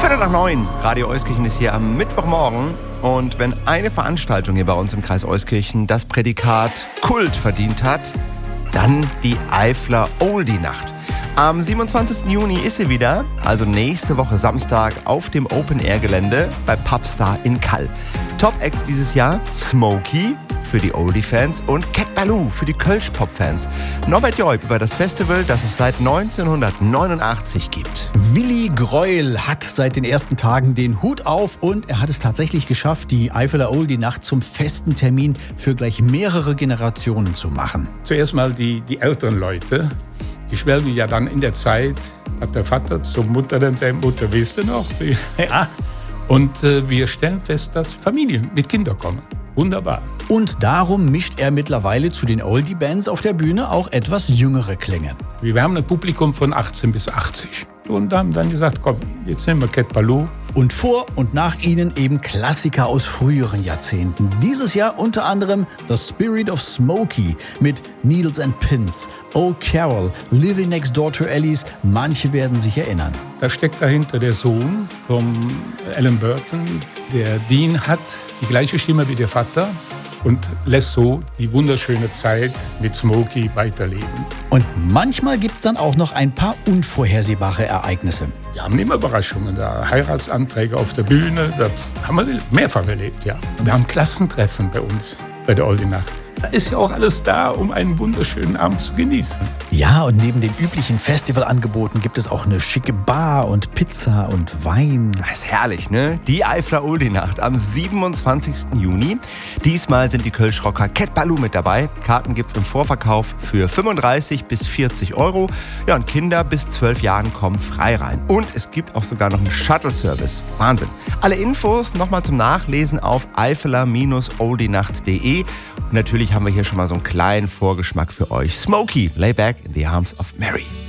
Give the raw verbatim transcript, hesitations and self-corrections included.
Viertel nach neun. Radio Euskirchen ist hier am Mittwochmorgen. Und wenn eine Veranstaltung hier bei uns im Kreis Euskirchen das Prädikat Kult verdient hat, dann die Eifler Oldie-Nacht. Am siebenundzwanzigsten Juni ist sie wieder, also nächste Woche Samstag auf dem Open-Air-Gelände bei Pubstar in Kall. Top-Acts dieses Jahr: Smokey für die Oldie-Fans und Cat Ballou für die Kölsch-Pop-Fans. Norbert Joib über das Festival, das es seit neunzehnhundertneunundachtzig gibt. Willi Greuel hat seit den ersten Tagen den Hut auf und er hat es tatsächlich geschafft, die Eifeler Oldie-Nacht zum festen Termin für gleich mehrere Generationen zu machen. Zuerst mal die, die älteren Leute, die schwelgen ja dann in der Zeit, hat der Vater zur Mutter dann seine Mutter, wisst ihr noch? Ja. Und äh, wir stellen fest, dass Familien mit Kindern kommen. Wunderbar. Und darum mischt er mittlerweile zu den Oldie-Bands auf der Bühne auch etwas jüngere Klänge. Wir haben ein Publikum von achtzehn bis achtzig. Und haben dann gesagt, komm, jetzt nehmen wir Cat Ballou. Und vor und nach ihnen eben Klassiker aus früheren Jahrzehnten. Dieses Jahr unter anderem The Spirit of Smokey mit Needles and Pins, Oh Carol, Living Next Door to Alice. Manche werden sich erinnern. Da steckt dahinter der Sohn von Alan Burton. Der Dean hat die gleiche Stimme wie der Vater und lässt so die wunderschöne Zeit mit Smokey weiterleben. Und manchmal gibt es dann auch noch ein paar unvorhersehbare Ereignisse. Wir haben immer Überraschungen da. Heiratsanträge auf der Bühne, das haben wir mehrfach erlebt, ja. Wir haben Klassentreffen bei uns, bei der Oldie-Nacht. Da ist ja auch alles da, um einen wunderschönen Abend zu genießen. Ja, und neben den üblichen Festivalangeboten gibt es auch eine schicke Bar und Pizza und Wein. Das ist herrlich, ne? Die Eifler Oldie-Nacht am siebenundzwanzigsten Juni. Diesmal sind die Kölsch-Rocker Cat Ballou mit dabei. Karten gibt's im Vorverkauf für fünfunddreißig bis vierzig Euro. Ja, und Kinder bis zwölf Jahren kommen frei rein. Und es gibt auch sogar noch einen Shuttle-Service. Wahnsinn. Alle Infos nochmal zum Nachlesen auf eifeler Oldienacht punkt de. Und natürlich haben wir hier schon mal so einen kleinen Vorgeschmack für euch. Smokey, Lay Back in the Arms of Mary.